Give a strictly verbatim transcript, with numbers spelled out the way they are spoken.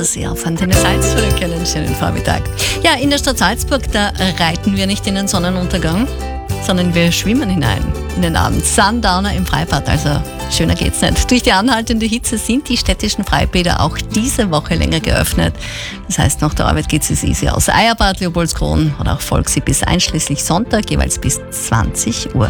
Sehr auf Antenne Salzburg, einen schönen Vormittag. Ja, in der Stadt Salzburg, da reiten wir nicht in den Sonnenuntergang, sondern wir schwimmen hinein in den Abend. Sundowner im Freibad, also schöner geht's nicht. Durch die anhaltende Hitze sind die städtischen Freibäder auch diese Woche länger geöffnet. Das heißt, nach der Arbeit geht's es easy aus. Eierbad, Leopoldskron oder auch Volksee bis einschließlich Sonntag, jeweils bis zwanzig Uhr.